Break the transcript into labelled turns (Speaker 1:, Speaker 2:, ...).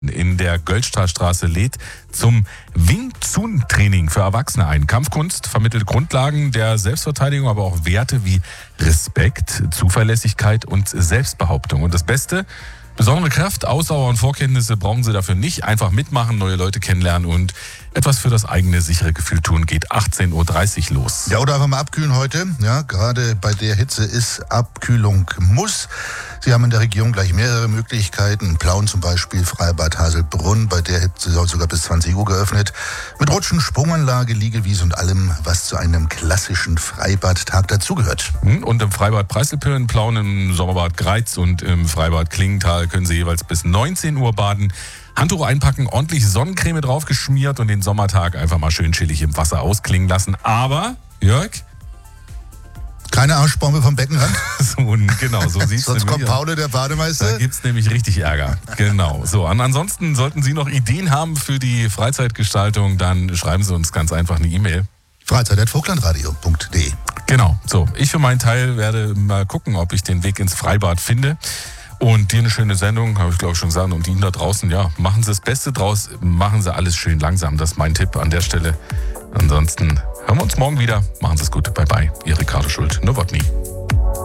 Speaker 1: in der Göldstraße lädt zum Wing Chun Training für Erwachsene ein. Kampfkunst vermittelt Grundlagen der Selbstverteidigung, aber auch Werte wie Respekt, Zuverlässigkeit und Selbstbehauptung. Und das Beste: besondere Kraft, Ausdauer und Vorkenntnisse brauchen Sie dafür nicht. Einfach mitmachen, neue Leute kennenlernen und etwas für das eigene sichere Gefühl tun. Geht 18.30 Uhr los.
Speaker 2: Ja, oder einfach mal abkühlen heute. Ja, gerade bei der Hitze ist Abkühlung Muss. Sie haben in der Region gleich mehrere Möglichkeiten. Plauen zum Beispiel, Freibad Haselbrunn. Bei der Hitze sogar bis 20 Uhr geöffnet. Mit Rutschen, Sprunganlage, Liegewiese und allem, was zu einem klassischen Freibadtag dazugehört.
Speaker 1: Und im Freibad Preiselpöhren, Plauen, im Sommerbad Greiz und im Freibad Klingenthal können Sie jeweils bis 19 Uhr baden. Handtuch einpacken, ordentlich Sonnencreme draufgeschmiert und den Sommertag einfach mal schön chillig im Wasser ausklingen lassen. Aber, Jörg?
Speaker 2: Keine Arschbombe vom Beckenrand?
Speaker 1: Genau, so sieht's
Speaker 2: Sonst kommt
Speaker 1: aus.
Speaker 2: Paul, der Bademeister.
Speaker 1: Da gibt's nämlich richtig Ärger. Genau. So, ansonsten sollten Sie noch Ideen haben für die Freizeitgestaltung, dann schreiben Sie uns ganz einfach eine E-Mail.
Speaker 2: freizeit@vogtlandradio.de.
Speaker 1: Genau. So, ich für meinen Teil werde mal gucken, ob ich den Weg ins Freibad finde. Und dir eine schöne Sendung, habe ich glaube ich schon gesagt. Und Ihnen da draußen, ja, machen Sie das Beste draus, machen Sie alles schön langsam. Das ist mein Tipp an der Stelle. Ansonsten hören wir uns morgen wieder. Machen Sie es gut. Bye bye. Ihr Ricardo Schult. Nowotny.